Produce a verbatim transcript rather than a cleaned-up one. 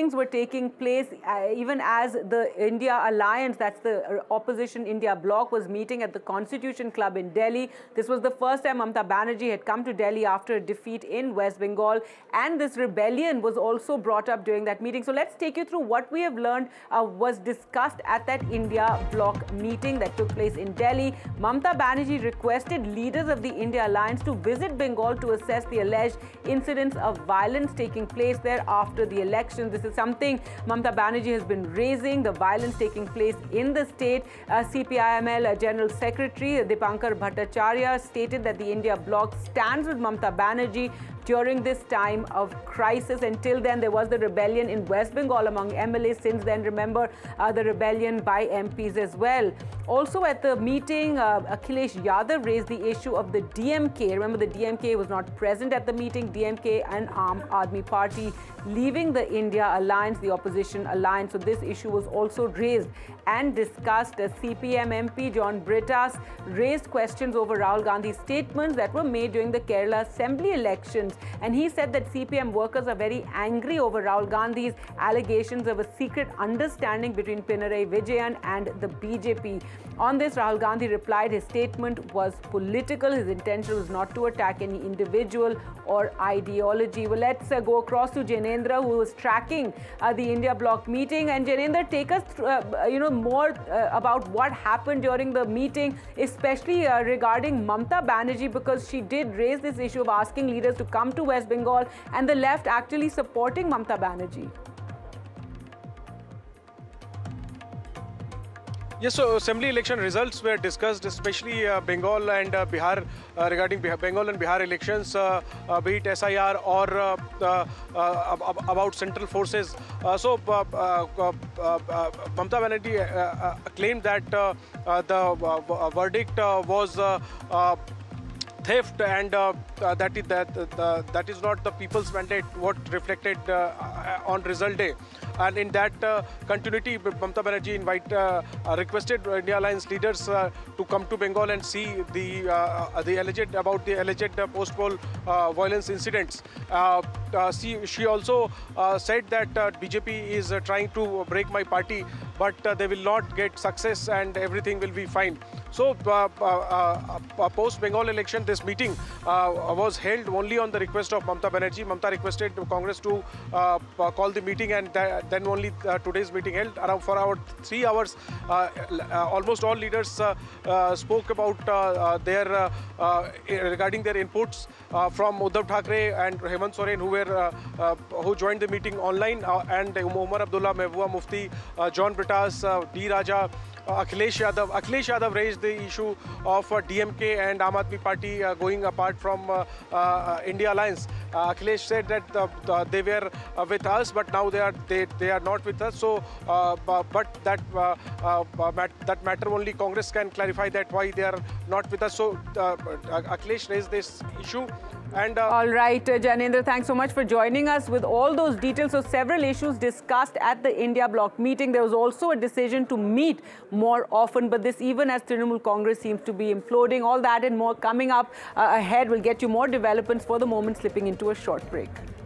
meetings were taking place uh, even as the India Alliance, that's the opposition India bloc, was meeting at the Constitution Club in Delhi. This was the first time Mamata Banerjee had come to Delhi after a defeat in West Bengal, and this rebellion was also brought up during that meeting. So let's take you through what we have learned uh, was discussed at that India bloc meeting that took place in Delhi. Mamata Banerjee requested leaders of the India Alliance to visit Bengal to assess the alleged incidents of violence taking place there after the election. This is something Mamata Banerjee has been raising, the violence taking place in the state. Uh, C P I M L uh, General Secretary Dipankar Bhattacharya stated that the India bloc stands with Mamata Banerjee during this time of crisis. Until then, there was the rebellion in West Bengal among M L As. Since then, remember uh, the rebellion by M Ps as well. Also at the meeting, uh, Akhilesh Yadav raised the issue of the D M K. Remember, the D M K was not present at the meeting. D M K and Aam Aadmi Party leaving the India Alliance, the opposition alliance. So this issue was also raised and discussed. As C P M M P John Brittas raised questions over Rahul Gandhi's statements that were made during the Kerala Assembly elections. And he said that C P M workers are very angry over Rahul Gandhi's allegations of a secret understanding between Pinarayi Vijayan and the B J P. On this, Rahul Gandhi replied his statement was political. His intention was not to attack any individual or ideology. Well, let's uh, go across to Janendra, who was tracking uh, the India bloc meeting. And Janendra, take us through, uh, you know, more uh, about what happened during the meeting, especially uh, regarding Mamata Banerjee, because she did raise this issue of asking leaders to come to West Bengal and the left actually supporting Mamata Banerjee. Yes, so assembly election results were discussed, especially uh, Bengal and uh, Bihar, uh, regarding Bihar, Bengal and Bihar elections, uh, uh, be it S I R or uh, uh, uh, about central forces. Uh, so, uh, uh, uh, uh, Mamata Banerjee uh, uh, claimed that uh, uh, the uh, verdict uh, was uh, uh, theft, and uh, uh, that is that uh, that is not the people's mandate what reflected uh, on result day. And in that uh, continuity, Mamata Banerjee invite, uh, uh, requested India Alliance leaders uh, to come to Bengal and see the uh, the alleged about the alleged uh, post-poll uh, violence incidents. Uh, uh, she, she also uh, said that uh, B J P is uh, trying to break my party, but uh, they will not get success and everything will be fine. So, uh, uh, uh, post-Bengal election, this meeting uh, was held only on the request of Mamata Banerjee. Mamata requested Congress to uh, call the meeting, and th then only uh, today's meeting held. Around for about three hours, uh, uh, almost all leaders uh, uh, spoke about uh, uh, their uh, uh, regarding their inputs uh, from Uddhav Thackeray and Hemant Soren, who were uh, uh, who joined the meeting online, uh, and Umar Abdullah, Mehbooba Mufti, uh, John Brittas, uh, D. Raja. Uh, Akhilesh Yadav. Akhilesh Yadav raised the issue of uh, D M K and Aam Aadmi Party uh, going apart from uh, uh, India Alliance. Uh, Akhilesh said that uh, uh, they were uh, with us, but now they are they they are not with us. So, uh, but that uh, uh, mat that matter only Congress can clarify that why they are not with us. So, uh, Akhilesh raised this issue. And, uh, all right, uh, Janendra, thanks so much for joining us with all those details. So several issues discussed at the India bloc meeting. There was also a decision to meet more often, but this even as Trinamool Congress seems to be imploding. All that and more coming up uh, ahead. We'll get you more developments. For the moment, slipping into a short break.